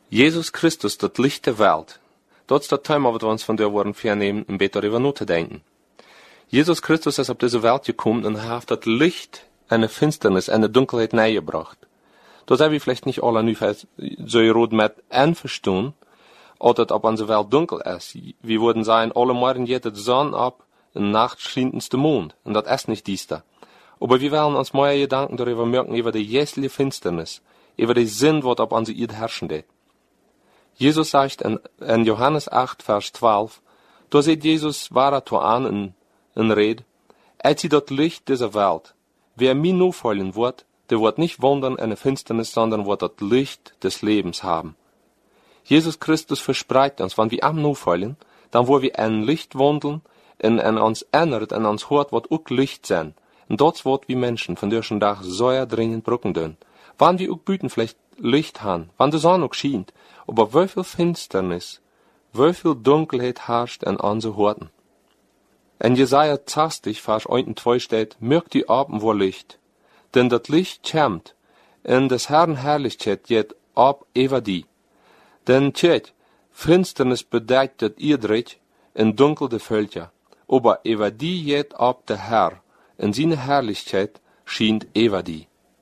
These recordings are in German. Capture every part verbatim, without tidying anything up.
Jesus Christus, dat Licht der Welt. Dat is dat thema wat we ons van der worden vernemen en beter over na te denken. Jesus Christus is op deze wereld gekomen en hij heeft dat Licht en de finsternis en de dunkelheid nagebracht. Dat hebben we vielleicht nicht alle nu zo rood met en verstaan, als het op onze wereld dunkel is. We worden zeggen, alle morgen geht de zon op en nacht schijnt de mond. En dat is niet diester. Aber wir werden uns mehr Gedanken darüber merken, über die jährliche Finsternis, über die Sinn, wat op onze Erde herrschen deed. Jesus sagt in, in Johannes acht, Vers zwölf, da seht Jesus wahrer to an in, in Red, als sie dat Licht dieser Welt, wer mir nur fallen wird, der wird nicht wandern in der Finsternis, sondern wird das Licht des Lebens haben. Jesus Christus verspricht uns, wenn wir am nur fallen, dann wo wir in Licht wandeln, en, en uns erinnert, en uns hört, wat ook Licht sein. Und dort wird wie Menschen von dürschen Tag sehr dringend brücken dürfen. Wann wir auch büten vielleicht Licht haben, wann die Sonne auch schient, aber wie viel Finsternis, wie viel Dunkelheit herrscht in unsere Horten. In Jesaja zwanzig, Vers eins und zwei steht, mögt die Abend vor Licht, denn das Licht kämmt, in des Herrn Herrlichkeit jet ab über die. Denn tjet, Finsternis bedeckt das Irdrich in dunkel de Völker, aber über die jet ab der Herr, in seine Herrlichkeit schient über die.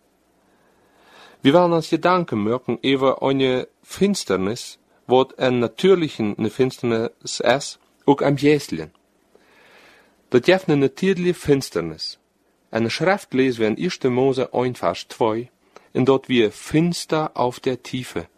Wir wollen uns Gedanken machen über eine Finsternis, wat een natuurlijke ne finsternis is, ook am Jäslen. Dat jeft een natuurlijke finsternis. En de schrift lezen we in eerste Mose één Vers twee, en dat wir finster auf der Tiefe.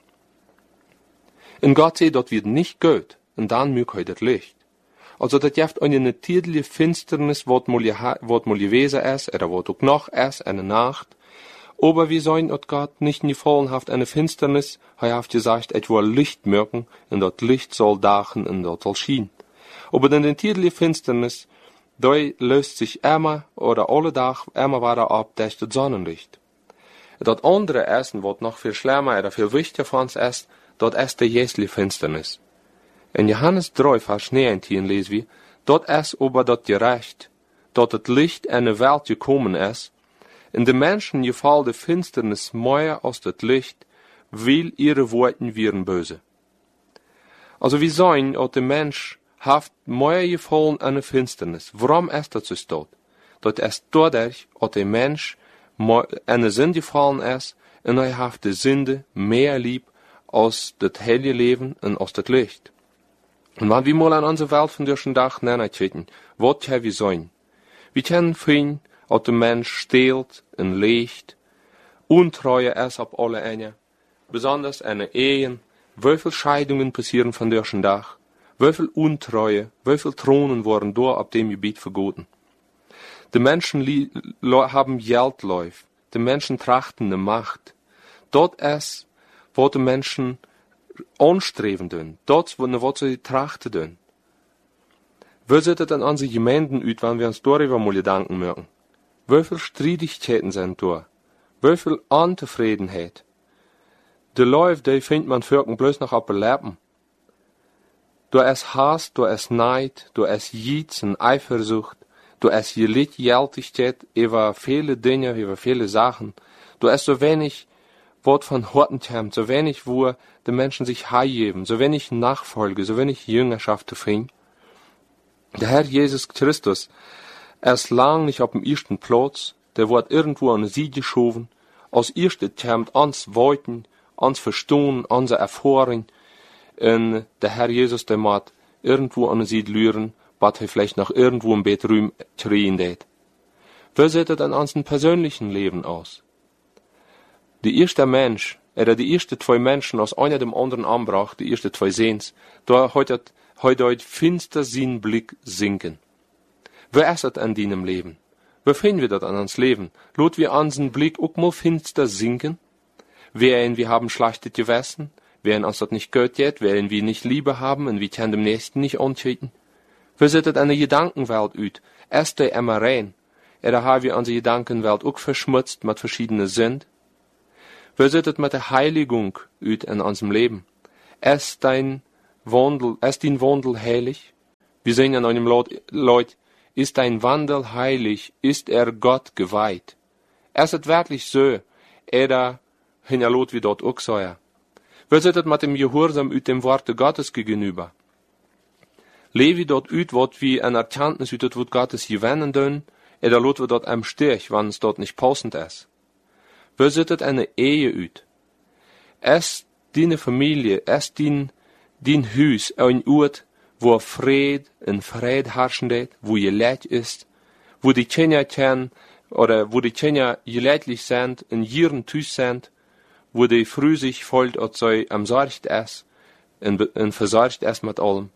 En Gott zei dat wir nicht gut, en dan mög hij dat Licht. Also dat jeft eine natuurlijke finsternis, wat mal gewesen is, oder wat ook nog is, eine Nacht. Aber wir sollen от Gott nicht in die Fallenhaft eine Finsternis, er hat gesagt, et wohl Licht merken, und dort Licht soll dachen, und dort soll schien. Aber in den tierliche Finsternis, da löst sich immer, oder alle Tag, immer weiter ab, durch das Sonnenlicht. Dat andere Essen, wat noch viel schlimmer, oder viel wichtiger für uns ist, dort ist die jäsliche Finsternis. In Johannes drei, Vers neunzehn lesen wir, dort ist aber dat gerecht, dort das Licht in die Welt gekommen ist, in de Menschen gefällt de Finsternis mehr als das Licht, weil ihre Worten wären böse. Also wir sagen, dass der Mensch haft mehr gefallen an der Finsternis. Warum ist das so steht? Das ist dadurch, dass der Mensch an der Sünde gefallen ist, und er haft die Sünde mehr lieb als das heilige Leben und als das Licht. Und wenn wir mal an unsere Welt von durch den Tag nachdenken, was können wir sagen? Wir können finden, als der Mensch stehlt und legt, Untreue ist auf alle Enden, besonders in den Ehen, wie viele Scheidungen passieren von durch den Tag, wie viel Untreue, wie viele Thronen wurden dort auf dem Gebiet vergoten. Die Menschen haben Geldläuf, die Menschen trachten die Macht. Dort ist, wo die Menschen anstreben dürfen, dort, wo sie trachten dürfen. Wie sieht es an unsere Gemeinden aus, wenn wir uns darüber mal Gedanken machen? Wie viel Streitigkeiten sind da? Wie viel Untefriedenheit? Die Leute, die findet man wirken bloß noch auf den Lippen. Da ist Hass, da ist Neid, da ist Jitz und Eifersucht, da ist Gelichtjaltigkeit über viele Dinge, über viele Sachen. Da ist so wenig, was von Horten kommt, so wenig, wo die Menschen sich heimgeben, so wenig Nachfolge, so wenig Jüngerschaft zu finden. Der Herr Jesus Christus, er ist lang nicht auf dem ersten Platz, der wird irgendwo an sie geschoben, als erste kommt ans Wollten, ans Verstehen, unsere Erfahrung, und der Herr Jesus, der macht irgendwo an sie lüren, was er vielleicht noch irgendwo im Bettrüm kriegen det. Wie sieht es an unserem persönlichen Leben aus? Der erste Mensch, oder die ersten zwei Menschen aus einer dem anderen anbracht, die ersten zwei Sehens, da heute heute finster sein Blick sinken. Wie ist das an deinem Leben? Wie finden wir das an uns Leben? Lot wir unseren Blick auch mal finster sinken? Wären wir haben schlechte Gewissen? Wären uns das nicht gut geht? Wären wir nicht Liebe haben und wir können dem Nächsten nicht antreten? Wie sieht das an der Gedankenwelt aus? Ist der immer rein? Oder haben wir unsere Gedankenwelt auch verschmutzt mit verschiedenen Sünden? Wie sieht das mit der Heiligung aus in unserem Leben? Ist dein Wandel, ist dein Wandel heilig? Wir singen an einem Leut, ist dein Wandel heilig, ist er Gott geweiht. Ist es wirklich so, oder hinterlot wie dort auch so? Wie zit het met dem Gehorsam uit dem Worte Gottes gegenüber? Levi dort uit wat wie een Erkenntnis uit het Wort Gottes gewinnen doen, oder laten we dort am Stich, wann es dort nicht passend ist? Wie sieht het eine Ehe uit? Es deine Familie, es din, din Huis, ein Ort, wo Fried und Fried herrschen det, wo je Leid ist, wo die Kinder kennen, oder wo die Kinder geleidlich sind, in ihren Tüß sind, wo die früh sich voll от sei am Sorgt ist, und, und versorgt ist mit allem.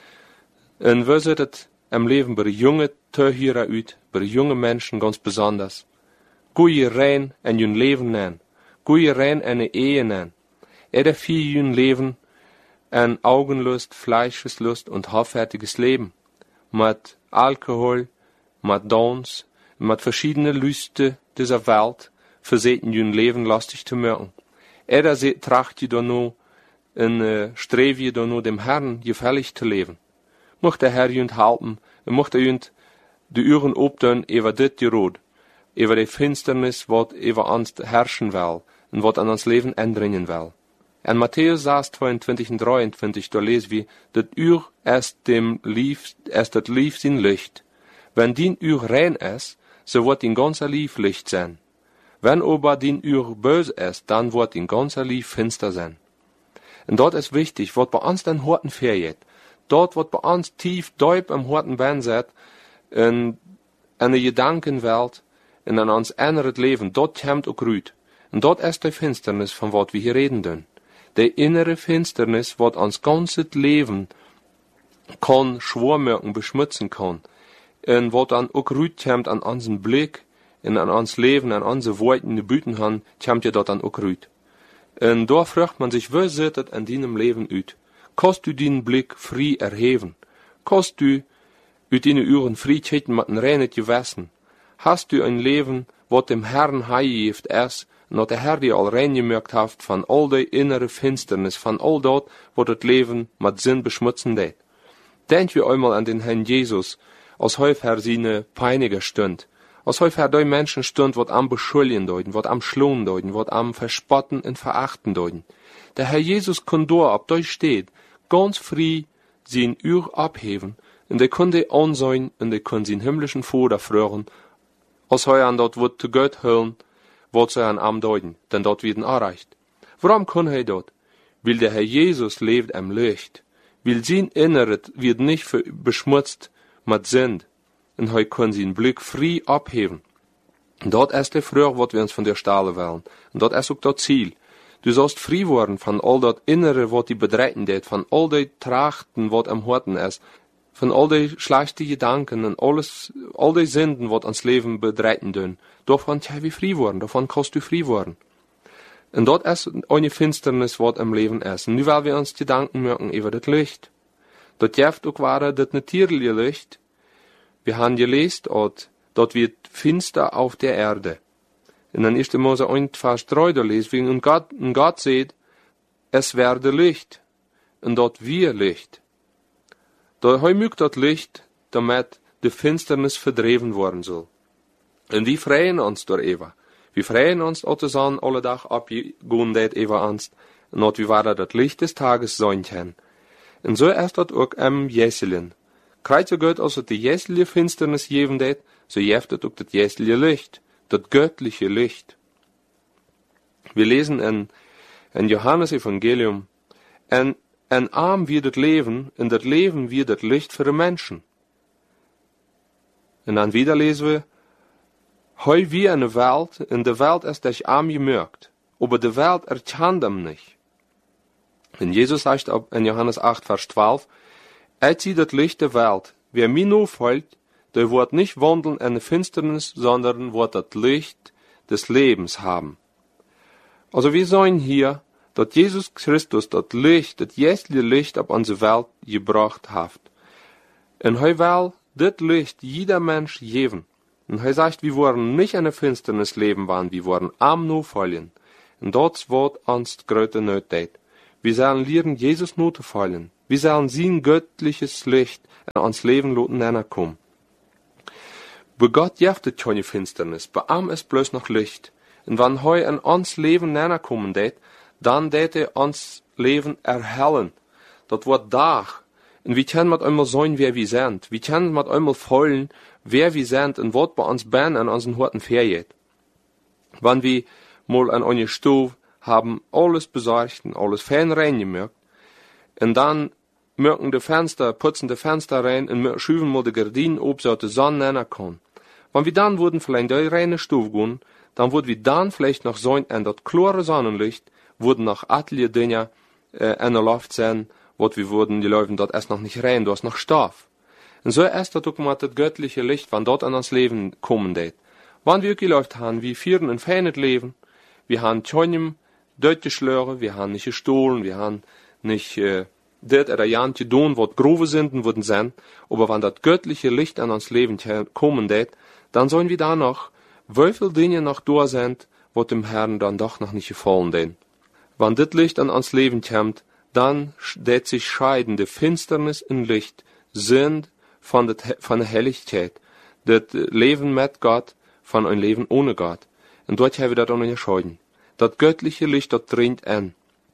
Und wie sieht es am Leben bei junge Töchter uit, bei jungen Menschen ganz besonders? Goeie rein en hun Leben nennen, goeie rein eine Ehe nennen, eder viel hun Leben an Augenlust, Fleischeslust und hoffärtiges Leben, mit Alkohol, mit Dans, mit verschiedene Lüste dieser Welt, verseten hun Leben lastig zu machen. Eder tracht je dan nu en uh, streef je dan nu dem Herrn gefällig zu leben. Mocht der Herr jünd halten, en mocht er jünd de Uhren optun über dit Gerot, über die Finsternis, wat über uns herrschen will, und wat an ons Leben ändringen will. En Matthäus sechs, zweiundzwanzig und dreiundzwanzig, da lesen wir, dat Uhr ist dem Lief, ist dat Lief sin Licht. Wenn din Uhr rein ist, so wird din ganzer Lief Licht sein. Wenn aber din Uhr böse ist, dann wird din ganzer Lief finster sein. Und dort ist wichtig, wat bei uns den Horten vergeht. Dort wird bei uns tief deub am Horten ben set, in eine Gedankenwelt, in an uns ändert Leben, dort kommt auch Rüt. Und dort ist die Finsternis, von wat wir hier reden dürfen. Die innere Finsternis, wat uns ganzes Leben kann schwörmerken, beschmutzen kann. Und wat dann auch Rüt kommt an unseren Blick, in an uns Leben, an unsere Worte in die Büten haben, kommt ja dort dann auch Rüt. Und da fragt man sich, wie sieht es an deinem Leben uit? Kannst du den Blick frei erheben? Kannst du uit deine Uhren frei treten mit einem reinen Gewissen? Hast du ein Leben, wat dem Herrn heimgeeft ist, und dat der Herr dir all reingemerkt hat von all der innere Finsternis, von all dort, wo das Leben mit Sinn beschmutzen det? Denk wir einmal an den Herrn Jesus, als häufig seine Peiniger stund, als häufig die Menschen stund, wat am beschuldigen deuten, wat am schlungen deuten, wat am verspotten und verachten deuten. Der Herr Jesus kann dort, ob dort steht, ganz frei sein Uhr abheben, und er konnte ansehen, und er konnte seinen himmlischen Vater fragen, als er an dort wird zu Gott hören, wat sie an am deuten, denn dort werden erreicht. Warum kann er dort? Weil der Herr Jesus lebt am Licht, weil sein Inneres wird nicht beschmutzt mit Sünd, und er kann seinen Blick frei abheben. Und dort ist der Früher, was wir uns von der Stelle wollen, und dort ist auch das Ziel. Du sollst frei werden von all das Innere, was die bedreiten det, von all die Trachten, was am Horten ist, von all die schlechten Gedanken und alles, all die Sünden, was ans Leben bedreiten dün. Davon kann wir frei werden, davon kannst du frei werden. Und dort ist eine Finsternis, was am Leben ist. Und nu wollen wir uns Gedanken machen über das Licht. Dort jeft auch war das natürliche Licht. Wir haben gelesen, dort wird finster auf der Erde. Und dann ersten Mose eins, Vers drei, da lesen wir, und Gott, und Gott sagt, es werde Licht. Und dort wir Licht. Da heu mögt das Licht, damit die Finsternis verdreven worden soll. Und wir freuen uns darüber. Wir freuen uns, dass es an alle Tag abgehen det über uns, und dass wir das Licht des Tages sein können. Und so ist das auch am Jeselen. Kreuz so Gott, als es die jesselige Finsternis geben det, so jeft es auch das jesselige Licht, das göttliche Licht. Wir lesen in, in Johannes Evangelium, en, en arm wird das Leben, und das Leben wird das Licht für die Menschen. Und dann wieder lesen wir, heu wie eine Welt, in der Welt ist dich arm gemerkt, aber die Welt erkennt ihm nicht. Und Jesus sagt in Johannes acht, Vers zwölf, er zieht das Licht der Welt, wer mir nur folgt, der wird nicht wandeln in der Finsternis, sondern wird das Licht des Lebens haben. Also wir sehen hier, dass Jesus Christus das Licht, das jährliche Licht auf unsere Welt gebracht hat. Und er will das Licht jeder Mensch geben. Und er sagt, wir wollen nicht in der Finsternis leben, waren, wir wollen am nur fallen. Und dort wird uns größte Nöte. Wir sollen lernen, Jesus nur zu fallen. Wir sollen sein göttliches Licht in uns Leben lassen kommen. Bei Gott jeftet keine Finsternis, bei ihm ist bloß noch Licht. Und wenn heu in uns Leben näher kommen det, dann det er ons leven erhellen. Dat wordt dag. En we kunnen met einmal zijn wer wir sind. We kunnen met einmal voelen wer wir sind en wat bei ons ben en onze harten vergeht. Wenn wir mal an eine Stube haben alles besorgt und alles fein reingemacht, und dann mögen die Fenster, putzen die Fenster rein und schüben mal die Gardinen ob, so die Sonne nennen kann. Wenn wir dann würden vielleicht in die reine Stube gehen, dann würden wir dann vielleicht noch so in das klare Sonnenlicht, würden noch atelier Dinge äh, in der Luft sein, wo wir würden, die Leute dort erst noch nicht rein, du hast noch Stoff. Und so erst das Dokument das göttliche Licht, wann dort an das Leben kommen det. Wann wir geläuft haben, wir führen ein feines Leben, wir haben keinem Deutsche Schlöre, wir haben nicht gestohlen, wir haben nicht äh, das oder jant tun, was grove sind und wurden sein, aber wenn das göttliche Licht an uns Leben kommen det, dann sollen wir da noch, wie viele Dinge noch da sind, was dem Herrn dann doch noch nicht gefallen den. Wenn das Licht an uns Leben kommt, dann det sich scheidende Finsternis und Licht sind von der, von der Helligkeit, das Leben mit Gott, von ein Leben ohne Gott. Und dort haben wir das auch nicht scheiden. Das göttliche Licht, das dringt an.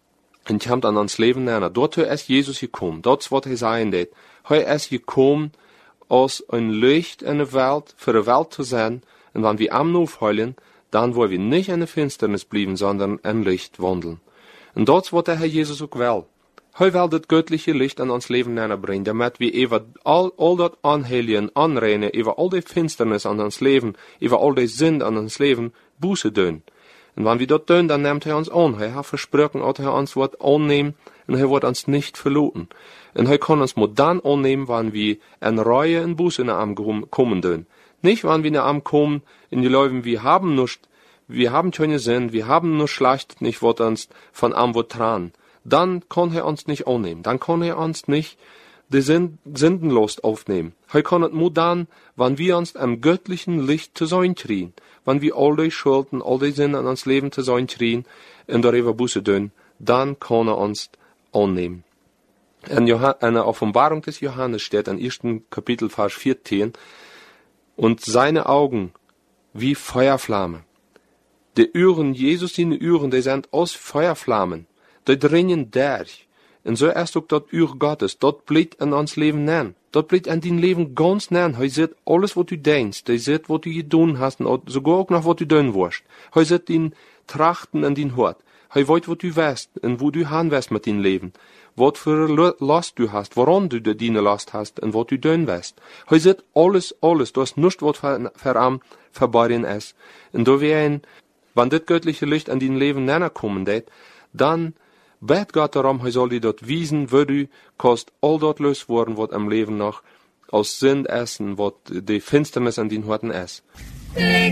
Und kommt an uns Leben näher. Dort ist Jesus gekommen. Dort wird er sein, det. Er ist gekommen, aus ein Licht in der Welt, für die Welt zu sein. Und wenn wir am aufheulen, dann wollen wir nicht in der Finsternis bleiben, sondern in Licht wandeln. Und dort wird der Herr Jesus auch wel. Er will das göttliche Licht an uns Leben näher bringen, damit wir über all, all das Anheligen, Anreinen, über all die Finsternis an uns Leben, über all die Sünde an uns Leben, Buße tun. Und wenn wir das tun, dann nimmt er uns an. Er hat versprochen, dass er uns wird annehmen, und er wird uns nicht verloren. Und er kann uns nur dann annehmen, wenn wir in Reue und Buße nach ihm kommen tun. Nicht, wenn wir nach ihm kommen, in die Leute, wir haben nicht, wir haben keine Sinn, wir haben nur schlecht, nicht, was uns von ihm wird dran. Dann kann er uns nicht annehmen. Dann kann er uns nicht die Sündenlust aufnehmen. Er kann es nur dann, wenn wir uns am göttlichen Licht zu sein kriegen. Wenn wir all die Schulden, all die Sünden an uns Leben zu sein kriegen und darüber Buße tun, dann kann er uns annehmen. In, Johann, in der Offenbarung des Johannes steht im ersten Kapitel, Vers vierzehn, und seine Augen wie Feuerflamme. Die Uhren, Jesus seine Uhren, die sind aus Feuerflammen. Die dringen durch. Und so erst auch das Uhr Gottes, dort bleibt an uns Leben nähen. Dort bleibt an dein Leben ganz nähen. Er sieht alles, was du denkst. Er sieht, was du getan hast, und sogar auch noch, was du tun wirst. Er sieht dein Trachten an dein Hort. Er weiß, was du weißt, und wo du hin wirst mit deinem Leben. Was für Last du hast, woran du deine Last hast, und was du tun wirst. Er sieht alles, alles. Du hast nichts, was für, für am verborgen ist. Und da wäre wenn das göttliche Licht an dein Leben näher kommen wird, dann bet Gott darum, er soll dir dort wiesen, wo du kannst all dort los worden, was am Leben noch aus Sünd essen, was die Finsternis an den Horten ist.